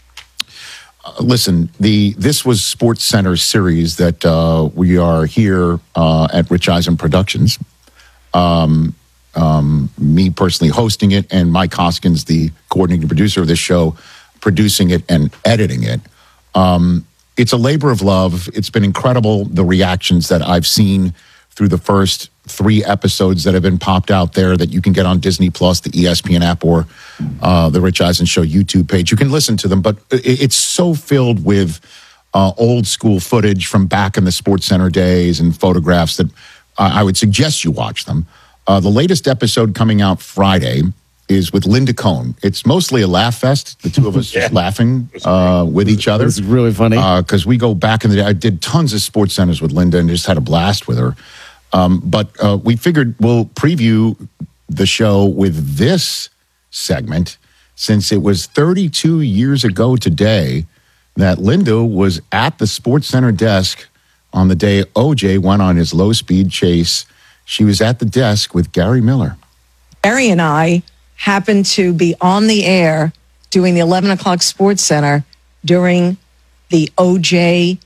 Uh, listen, the this was Sports Center series that uh, we are here uh, at Rich Eisen Productions. Um, um, me personally hosting it, and Mike Hoskins, the coordinating producer of this show, producing it and editing it. Um, It's a labor of love. It's been incredible, the reactions that I've seen through the first three episodes that have been popped out there that you can get on Disney Plus, the E S P N app, or uh, the Rich Eisen Show YouTube page. You can listen to them, but it's so filled with uh, old school footage from back in the Sports Center days and photographs that uh, I would suggest you watch them. Uh, the latest episode coming out Friday is with Linda Cohn. It's mostly a laugh fest. The two of us Yeah. just laughing uh, with each other. It's really funny. Because uh, we go back in the day. I did tons of Sports Centers with Linda and just had a blast with her. Um, but uh, we figured we'll preview the show with this segment since it was thirty-two years ago today that Linda was at the Sports Center desk on the day O J went on his low-speed chase. She was at the desk with Gary Miller. Gary and I happened to be on the air doing the eleven o'clock Sports Center during the O J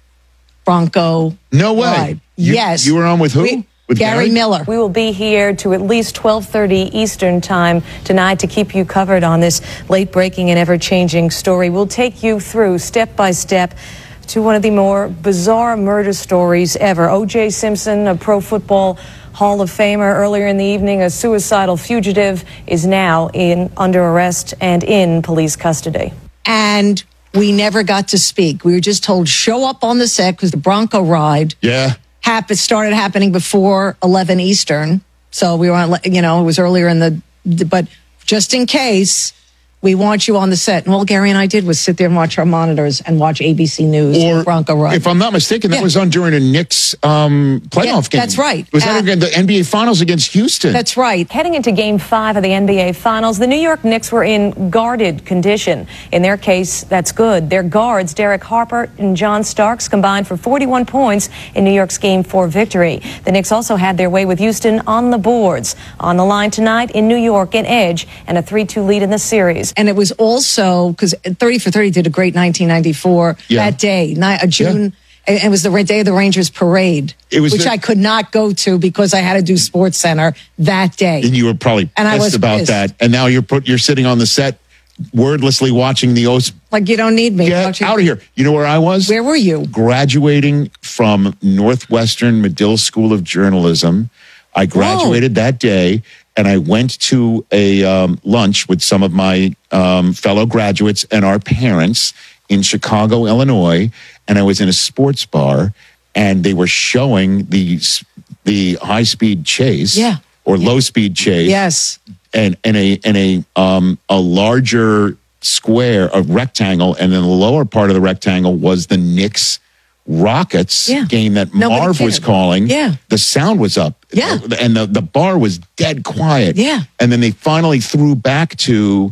Bronco No way. ride. You- yes. you were on with who? We- With Gary, Gary? Miller. We will be here to at least twelve thirty Eastern Time tonight to keep you covered on this late-breaking and ever-changing story. We'll take you through step by step to one of the more bizarre murder stories ever. O J Simpson, a Pro Football Hall of Famer, earlier in the evening, a suicidal fugitive, is now in under arrest and in police custody. And we never got to speak. We were just told, show up on the set because the Bronco ride Yeah. happened, started happening before eleven Eastern. So we were on, you know, it was earlier in the, but just in case, we want you on the set. And all Gary and I did was sit there and watch our monitors and watch A B C News Or, Bronco ride. if I'm not mistaken, that Yeah. was on during a Knicks um, playoff Yeah, game. that's right. Was that Uh, again the N B A Finals against Houston? That's right. Heading into game five of the N B A Finals, the New York Knicks were in guarded condition. In their case, that's good. Their guards, Derek Harper and John Starks, combined for forty-one points in New York's game four victory. The Knicks also had their way with Houston on the boards. On the line tonight in New York, an edge and a three two lead in the series. And it was also because thirty for thirty did a great nineteen ninety-four Yeah. that day, ni- uh, June. and It was the day of the Rangers parade, It was which the- I could not go to because I had to do Sports Center that day. and you were probably And I pissed was about pissed. that. And now you're put, you're sitting on the set, wordlessly watching the O's. Like, you don't need me. Get Don't you? out of here. You know where I was? Where were you? Graduating from Northwestern Medill School of Journalism. I graduated that day, and I went to a um, lunch with some of my um, fellow graduates and our parents in Chicago, Illinois, and I was in a sports bar, and they were showing the the high speed chase, Yeah. or low speed chase, Yes. and and a and a um a larger square, a rectangle, and then the lower part of the rectangle was the Knicks Rockets Yeah. game that Nobody Marv was cared. calling. Yeah. The sound was up. Yeah. And the, the bar was dead quiet. Yeah. And then they finally threw back to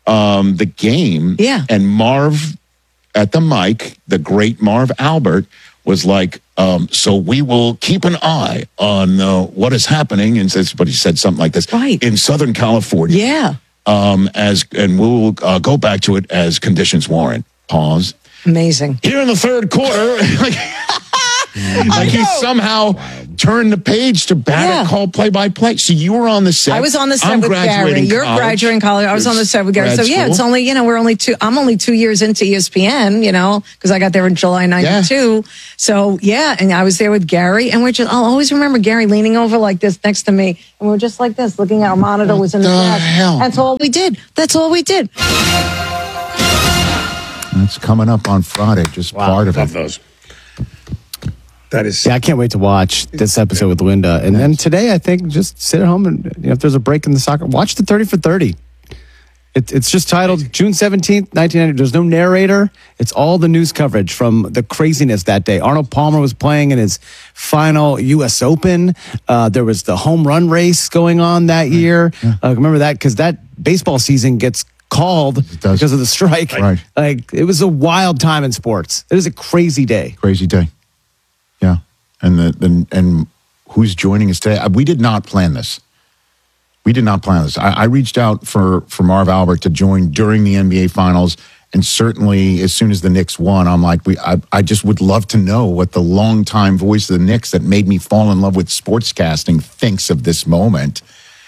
um the game. Yeah. And Marv at the mic, the great Marv Albert, was like, um, so we will keep an eye on uh, what is happening. And says, but he said something like this. Right. In Southern California. Yeah. um, as and we'll uh, go back to it as conditions warrant. Pause. Amazing. Here in the third quarter, like, like you somehow turned the page to bad Yeah. at call play by play. So you were on the set. I was on the set I'm with Gary. graduating You're college. graduating college. I was You're on the set with Gary. grad So yeah, school. it's only, you know, we're only two, I'm only two years into E S P N, you know, because I got there in July ninety-two. So yeah, and I was there with Gary, and we're just, I'll always remember Gary leaning over like this next to me, and we were just like this, looking at our monitor was in the, the back. hell? That's all we did. That's all we did. It's coming up on Friday, just part of Love it. those. That is. Yeah, I can't wait to watch this episode with Linda. And then today, I think just sit at home and you know, if there's a break in the soccer, watch the thirty for thirty. It, it's just titled June seventeenth, nineteen ninety. There's no narrator. It's all the news coverage from the craziness that day. Arnold Palmer was playing in his final U S Open. Uh, there was the home run race going on that year. Uh, remember that? Because that baseball season gets called because of the strike. Right. Like, it was a wild time in sports. It was a crazy day. Crazy day. Yeah. And the, the and who's joining us today? We did not plan this. We did not plan this. I, I reached out for, for Marv Albert to join during the N B A Finals, and certainly as soon as the Knicks won, I'm like, we. I, I just would love to know what the longtime voice of the Knicks that made me fall in love with sportscasting thinks of this moment.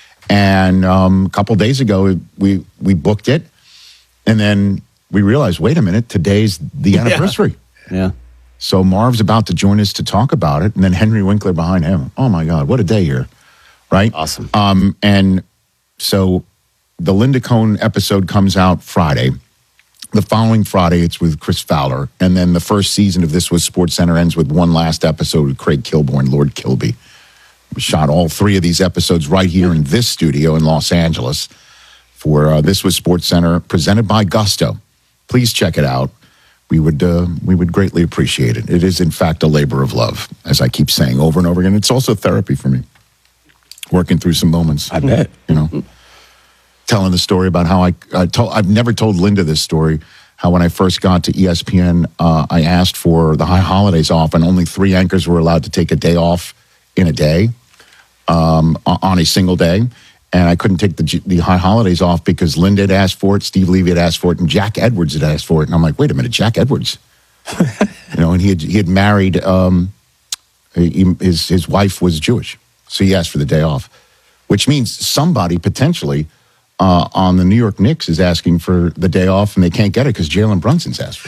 And um, a couple days ago, we we booked it, and then we realized, wait a minute, today's the anniversary. Yeah. yeah. So Marv's about to join us to talk about it, and then Henry Winkler behind him. Oh my God, what a day here, right? Awesome. Um, and so the Linda Cohn episode comes out Friday. The following Friday, it's with Chris Fowler, and then the first season of This Was Sports Center ends with one last episode with Craig Kilborn, Lord Kilby. We shot all three of these episodes right here in this studio in Los Angeles for uh, This Was Sports Center, presented by Gusto. Please check it out. We would uh, we would greatly appreciate it. It is, in fact, a labor of love, as I keep saying over and over again. It's also therapy for me, working through some moments. I bet. You know, telling the story about how I, I told, I've never told Linda this story, how when I first got to E S P N, uh, I asked for the high holidays off, and only three anchors were allowed to take a day off in a day, um, on a single day. And I couldn't take the the high holidays off because Linda had asked for it, Steve Levy had asked for it, and Jack Edwards had asked for it. And I'm like, wait a minute, Jack Edwards, you know, and he had he had married um, he, his his wife was Jewish, so he asked for the day off, which means somebody potentially uh, on the New York Knicks is asking for the day off, and they can't get it because Jalen Brunson's asked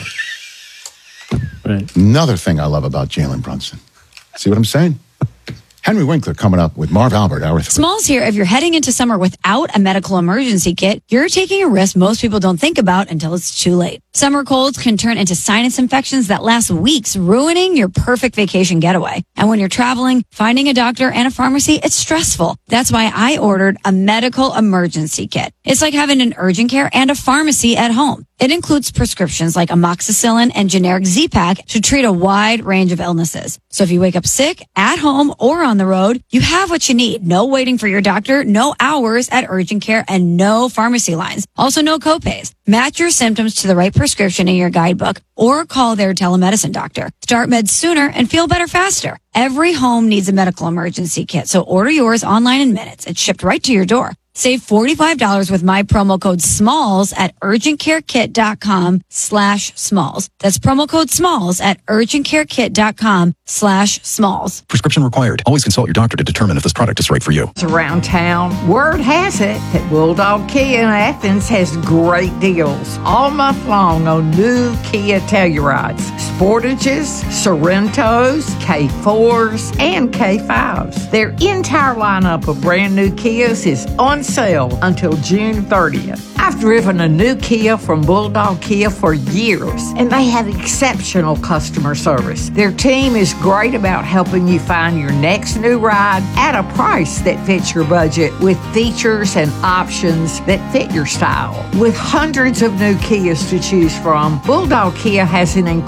for it. Right. Another thing I love about Jalen Brunson. See what I'm saying? Henry Winkler coming up with Marv Albert, hour three. Smalls here. If you're heading into summer without a medical emergency kit, you're taking a risk most people don't think about until it's too late. Summer colds can turn into sinus infections that last weeks, ruining your perfect vacation getaway. And when you're traveling, finding a doctor and a pharmacy, it's stressful. That's why I ordered a medical emergency kit. It's like having an urgent care and a pharmacy at home. It includes prescriptions like amoxicillin and generic Z-Pak to treat a wide range of illnesses. So if you wake up sick, at home, or on the road, you have what you need. No waiting for your doctor, no hours at urgent care, and no pharmacy lines. Also, no copays. Match your symptoms to the right prescription in your guidebook or call their telemedicine doctor. Start meds sooner and feel better faster. Every home needs a medical emergency kit, so order yours online in minutes. It's shipped right to your door. Save forty-five dollars with my promo code SMALLS at urgentcarekit.com slash SMALLS. That's promo code SMALLS at urgentcarekit.com slash SMALLS. Prescription required. Always consult your doctor to determine if this product is right for you. Around town, word has it that Bulldog Kia in Athens has great deals all month long on new Kia Tellurides, Sportages, Sorrentos, K fours, and K fives. Their entire lineup of brand new Kias is on sale until June thirtieth. I've driven a new Kia from Bulldog Kia for years, and they have exceptional customer service. Their team is great about helping you find your next new ride at a price that fits your budget with features and options that fit your style. With hundreds of new Kias to choose from, Bulldog Kia has an incredible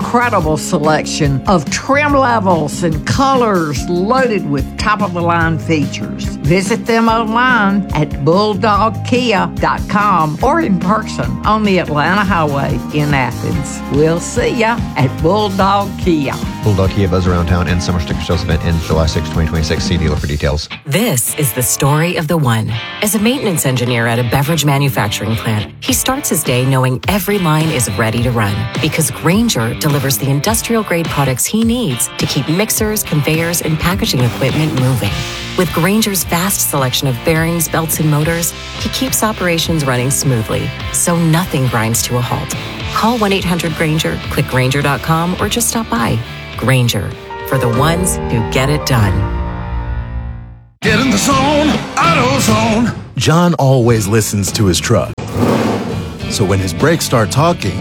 incredible selection of trim levels and colors loaded with top-of-the-line features. Visit them online at bulldog kia dot com or in person on the Atlanta Highway in Athens. We'll see ya at Bulldog Kia. Bulldog Kia Buzz Around Town and Summer Sticker Sales event ends July sixth, twenty twenty-six. See dealer for details. This is the story of the one. As a maintenance engineer at a beverage manufacturing plant, he starts his day knowing every line is ready to run because Grainger delivers the industrial-grade products he needs to keep mixers, conveyors, and packaging equipment moving. With Grainger's vast selection of bearings, belts, and motors, he keeps operations running smoothly, so nothing grinds to a halt. Call one eight hundred Grainger, click Grainger dot com, or just stop by. Grainger, for the ones who get it done. Get in the zone, AutoZone. John always listens to his truck. So when his brakes start talking,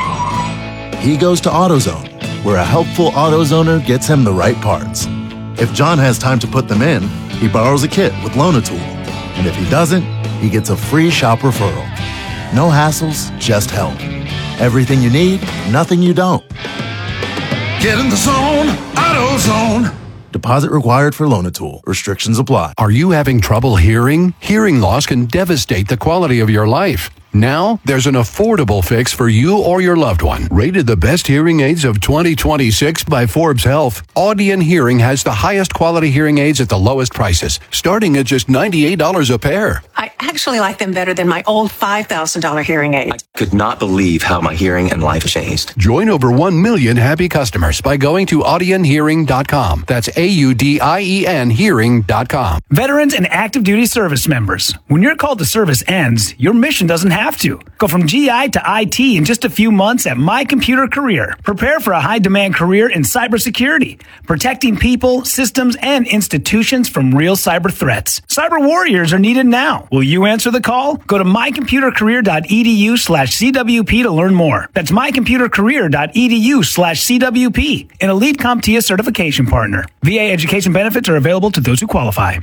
he goes to AutoZone, where a helpful AutoZoner gets him the right parts. If John has time to put them in, he borrows a kit with Loan-A-Tool. And if he doesn't, he gets a free shop referral. No hassles, just help. Everything you need, nothing you don't. Get in the zone, AutoZone. Deposit required for Loan-A-Tool. Restrictions apply. Are you having trouble hearing? Hearing loss can devastate the quality of your life. Now, there's an affordable fix for you or your loved one. Rated the best hearing aids of twenty twenty-six by Forbes Health, Audion Hearing has the highest quality hearing aids at the lowest prices, starting at just ninety-eight dollars a pair. I actually like them better than my old five thousand dollars hearing aid. I could not believe how my hearing and life changed. Join over one million happy customers by going to audion hearing dot com. That's A U D I E N hearing dot com. Veterans and active duty service members, when your call to service ends, your mission doesn't have to. Go from G I to I T in just a few months at My Computer Career. Prepare for a high-demand career in cybersecurity, protecting people, systems, and institutions from real cyber threats. Cyber warriors are needed now. Will you answer the call? Go to my computer career dot e d u slash C W P to learn more. That's my computer career dot e d u slash C W P, an elite CompTIA certification partner. V A education benefits are available to those who qualify.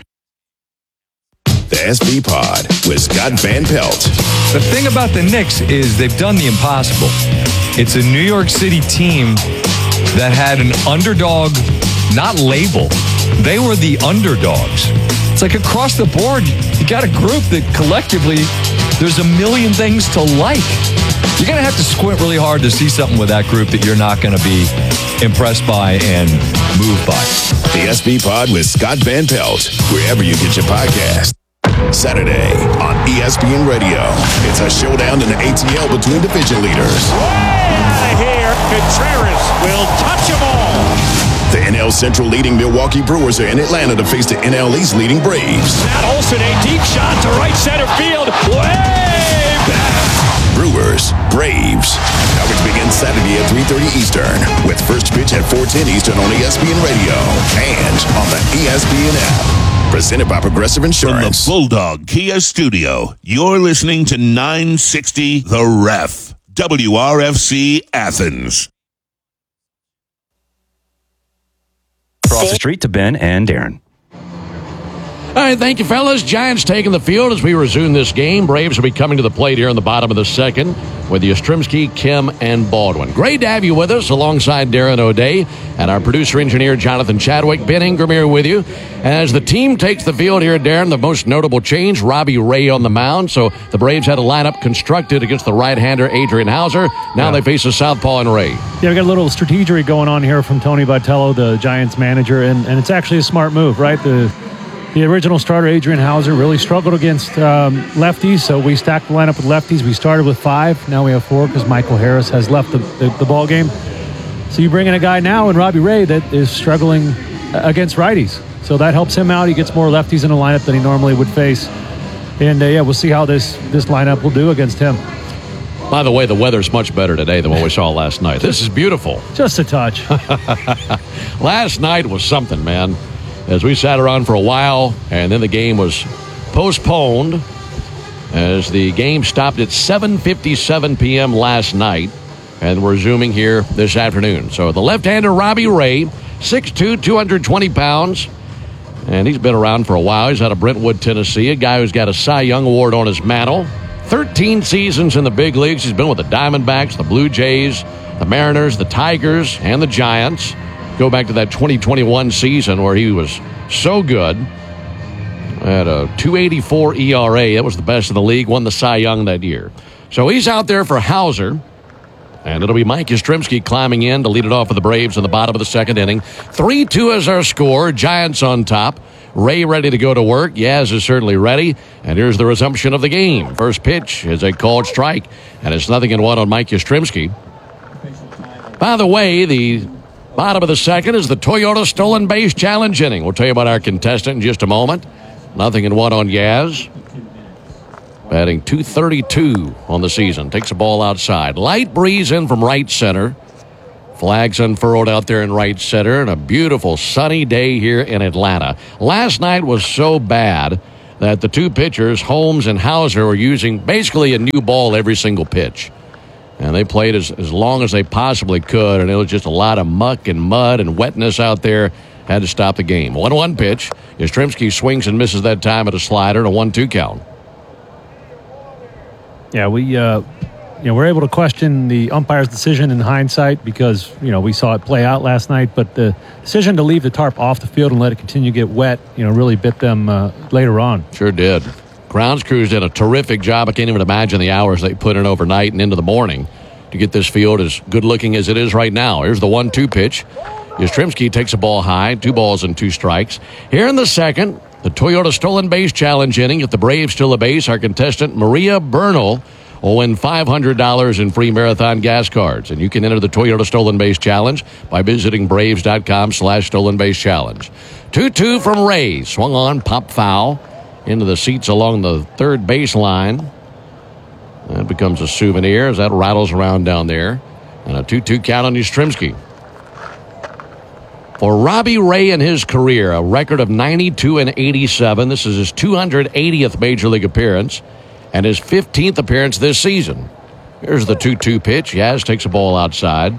The S B Pod with Scott Van Pelt. The thing about the Knicks is they've done the impossible. It's a New York City team that had an underdog, not label. They were the underdogs. It's like across the board, you got a group that collectively, there's a million things to like. You're going to have to squint really hard to see something with that group that you're not going to be impressed by and moved by. The S B Pod with Scott Van Pelt, wherever you get your podcast. Saturday on E S P N Radio. It's a showdown in the A T L between division leaders. Way out of here, Contreras will touch them all. The N L Central leading Milwaukee Brewers are in Atlanta to face the N L East leading Braves. Matt Olson, a deep shot to right center field. Way back. Brewers, Braves. Coverage begins Saturday at three thirty Eastern with first pitch at four ten Eastern on E S P N Radio and on the E S P N app. Presented by Progressive Insurance. From the Bulldog Kia Studio, you're listening to nine sixty The Ref, W R F C Athens. Across the street to Ben and Darren. All right, thank you, fellas. Giants taking the field as we resume this game. Braves will be coming to the plate here in the bottom of the second with Yastrzemski, Kim, and Baldwin. Great to have you with us alongside Darren O'Day and our producer-engineer, Jonathan Chadwick. Ben Ingram here with you. As the team takes the field here, Darren, the most notable change, Robbie Ray on the mound. So the Braves had a lineup constructed against the right-hander, Adrian Hauser. Now yeah. they face a southpaw and Ray. Yeah, we got a little strategery going on here from Tony Vitello, the Giants manager, and, and it's actually a smart move, right? The The original starter, Adrian Hauser, really struggled against um, lefties, so we stacked the lineup with lefties. We started with five. Now we have four because Michael Harris has left the, the, the ball game. So you bring in a guy now in Robbie Ray that is struggling against righties. So that helps him out. He gets more lefties in the lineup than he normally would face. And, uh, yeah, we'll see how this, this lineup will do against him. By the way, the weather's much better today than what we saw last night. This is beautiful. Just a touch. Last night was something, man. As we sat around for a while, and then the game was postponed as the game stopped at seven fifty-seven p.m. last night, and we're resuming here this afternoon. So the left-hander, Robbie Ray, six two, two hundred twenty pounds, and he's been around for a while. He's out of Brentwood, Tennessee, a guy who's got a Cy Young Award on his mantle. thirteen seasons in the big leagues. He's been with the Diamondbacks, the Blue Jays, the Mariners, the Tigers, and the Giants. Go back to that twenty twenty-one season where he was so good. At a two eighty-four E R A. That was the best in the league. Won the Cy Young that year. So he's out there for Hauser. And it'll be Mike Yastrzemski climbing in to lead it off for the Braves in the bottom of the second inning. three two is our score. Giants on top. Ray ready to go to work. Yaz is certainly ready. And here's the resumption of the game. First pitch is a called strike. And it's nothing in one on Mike Yastrzemski. By the way, the bottom of the second is the Toyota Stolen Base Challenge inning. We'll tell you about our contestant in just a moment. Nothing in one on Yaz. Batting two thirty-two on the season. Takes a ball outside. Light breeze in from right center. Flags unfurled out there in right center. And a beautiful sunny day here in Atlanta. Last night was so bad that the two pitchers, Holmes and Hauser, were using basically a new ball every single pitch. And they played as, as long as they possibly could. And it was just a lot of muck and mud and wetness out there. Had to stop the game. one one pitch. Yastrzemski swings and misses that time at a slider and a one two count. Yeah, we uh, you know we're able to question the umpire's decision in hindsight because you know we saw it play out last night. But the decision to leave the tarp off the field and let it continue to get wet, you know, really bit them uh, later on. Sure did. Grounds crews did a terrific job. I can't even imagine the hours they put in overnight and into the morning to get this field as good looking as it is right now. Here's the one two pitch. Yastrzemski takes a ball high, two balls and two strikes. Here in the second, the Toyota Stolen Base Challenge inning. If the Braves steal a base, our contestant Maria Bernal will win five hundred dollars in free Marathon gas cards. And you can enter the Toyota Stolen Base Challenge by visiting Braves.com slash Stolen Base Challenge. two two from Ray. Swung on, pop foul into the seats along the third baseline. That becomes a souvenir as that rattles around down there. And a two two count on Yastrzemski. For Robbie Ray in his career, a record of ninety-two and eighty-seven. This is his two hundred eightieth Major League appearance and his fifteenth appearance this season. Here's the two two pitch. Yaz takes a ball outside.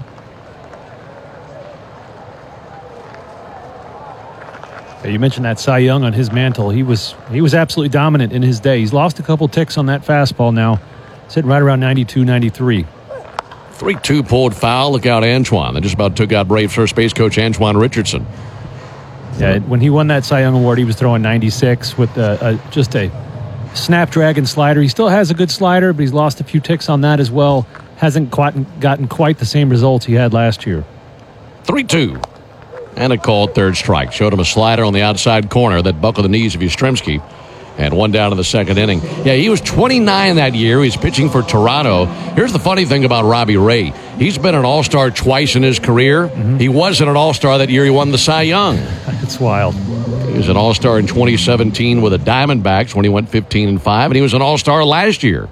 You mentioned that Cy Young on his mantle. He was he was absolutely dominant in his day. He's lost a couple ticks on that fastball now. Sitting right around ninety-two, ninety-three. three two pulled foul. Look out, Antoine. They just about took out Braves first base coach Antoine Richardson. Yeah, when he won that Cy Young Award, he was throwing ninety-six with a, a, just a snapdragon slider. He still has a good slider, but he's lost a few ticks on that as well. Hasn't quite gotten quite the same results he had last year. three two. And a called third strike. Showed him a slider on the outside corner that buckled the knees of Yastrzemski. And one down in the second inning. Yeah, he was twenty-nine that year. He was pitching for Toronto. Here's the funny thing about Robbie Ray. He's been an all-star twice in his career. Mm-hmm. He wasn't an all-star that year he won the Cy Young. It's wild. He was an all-star in twenty seventeen with the Diamondbacks when he went fifteen and five. And he was an all-star last year.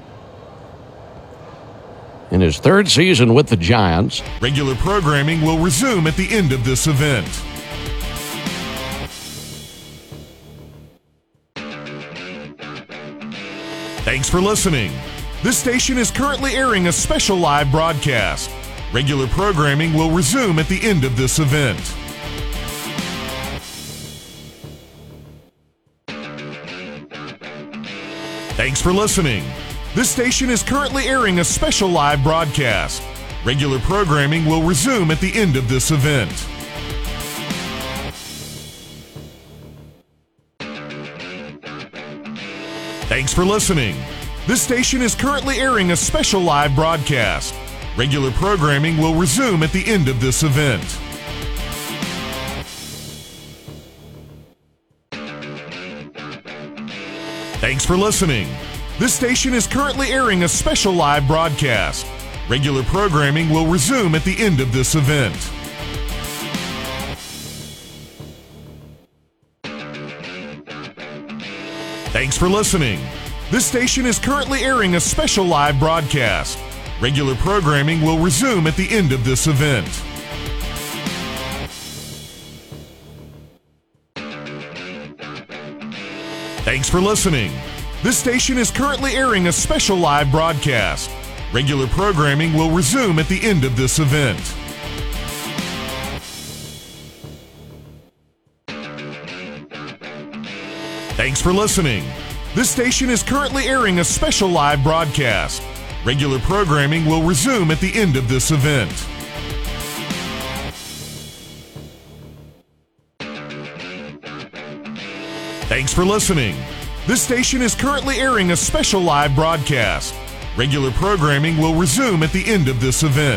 In his third season with the Giants. Regular programming will resume at the end of this event. Thanks for listening. This station is currently airing a special live broadcast. Regular programming will resume at the end of this event. Thanks for listening. This station is currently airing a special live broadcast. Regular programming will resume at the end of this event. Thanks for listening. This station is currently airing a special live broadcast. Regular programming will resume at the end of this event. Thanks for listening. This station is currently airing a special live broadcast. Regular programming will resume at the end of this event. Thanks for listening. This station is currently airing a special live broadcast. Regular programming will resume at the end of this event. Thanks for listening. This station is currently airing a special live broadcast. Regular programming will resume at the end of this event. Thanks for listening. This station is currently airing a special live broadcast. Regular programming will resume at the end of this event. Thanks for listening. This station is currently airing a special live broadcast. Regular programming will resume at the end of this event.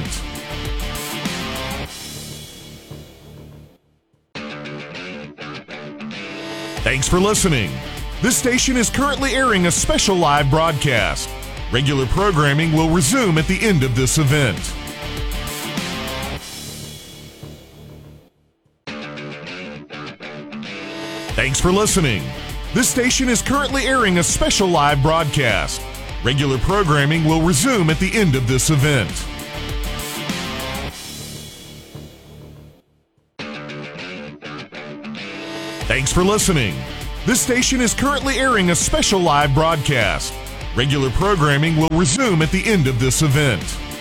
Thanks for listening. This station is currently airing a special live broadcast. Regular programming will resume at the end of this event. Thanks for listening. This station is currently airing a special live broadcast. Regular programming will resume at the end of this event. Thanks for listening. This station is currently airing a special live broadcast. Regular programming will resume at the end of this event.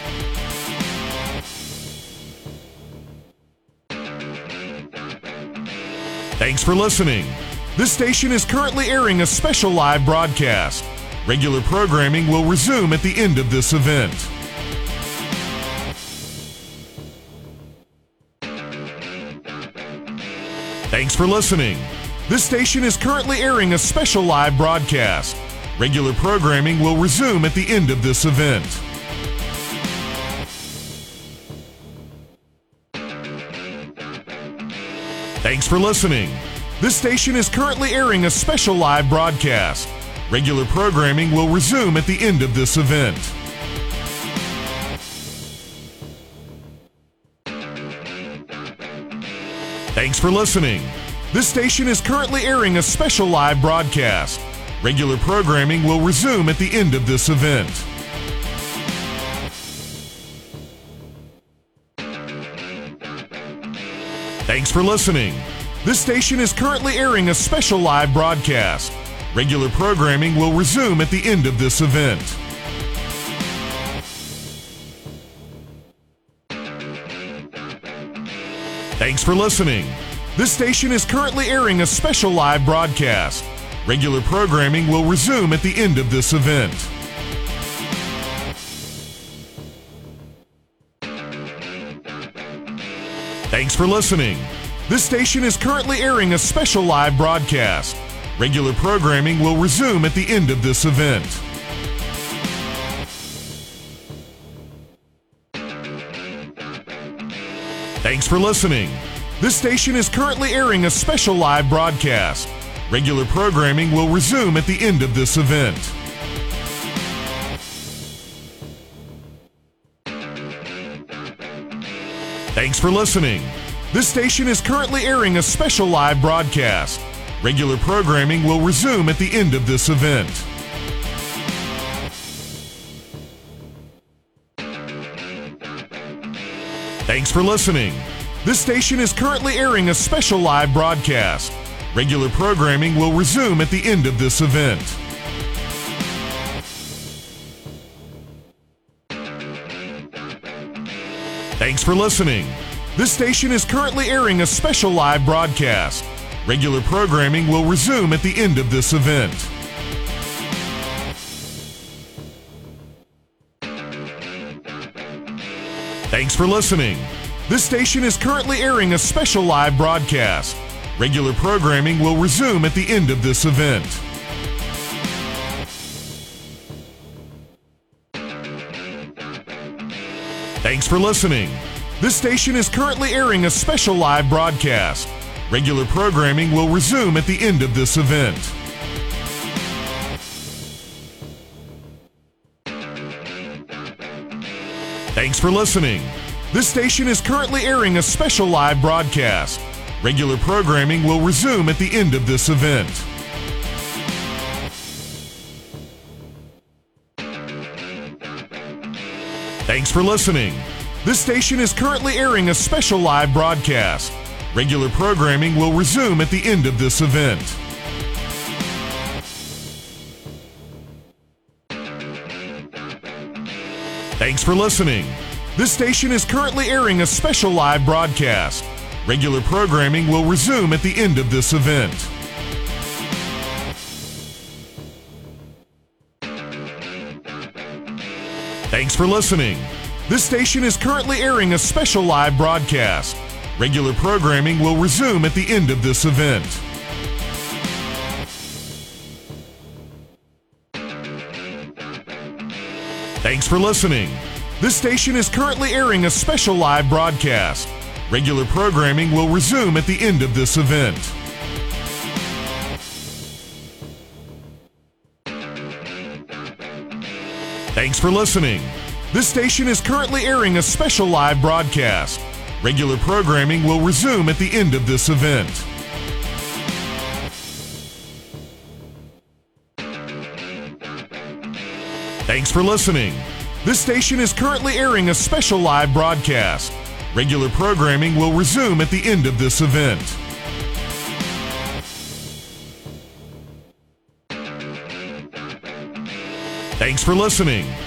Thanks for listening. This station is currently airing a special live broadcast. Regular programming will resume at the end of this event. Thanks for listening. This station is currently airing a special live broadcast. Regular programming will resume at the end of this event. Thanks for listening. This station is currently airing a special live broadcast. Regular programming will resume at the end of this event. Thanks for listening. This station is currently airing a special live broadcast. Regular programming will resume at the end of this event. Thanks for listening. This station is currently airing a special live broadcast. Regular programming will resume at the end of this event. Thanks for listening. This station is currently airing a special live broadcast. Regular programming will resume at the end of this event. Thanks for listening. This station is currently airing a special live broadcast. Regular programming will resume at the end of this event. Thanks for listening. This station is currently airing a special live broadcast. Regular programming will resume at the end of this event. Thanks for listening. This station is currently airing a special live broadcast. Regular programming will resume at the end of this event. Thanks for listening. This station is currently airing a special live broadcast. Regular programming will resume at the end of this event. Thanks for listening. This station is currently airing a special live broadcast. Regular programming will resume at the end of this event. Thanks for listening. This station is currently airing a special live broadcast. Regular programming will resume at the end of this event. Thanks for listening. This station is currently airing a special live broadcast. Regular programming will resume at the end of this event. Thanks for listening. This station is currently airing a special live broadcast. Regular programming will resume at the end of this event. Thanks for listening. This station is currently airing a special live broadcast. Regular programming will resume at the end of this event. Thanks for listening. This station is currently airing a special live broadcast. Regular programming will resume at the end of this event. Thanks for listening. This station is currently airing a special live broadcast. Regular programming will resume at the end of this event. Thanks for listening. This station is currently airing a special live broadcast. Regular programming will resume at the end of this event. Thanks for listening. This station is currently airing a special live broadcast. Regular programming will resume at the end of this event. Thanks for listening. This station is currently airing a special live broadcast. Regular programming will resume at the end of this event. Thanks for listening.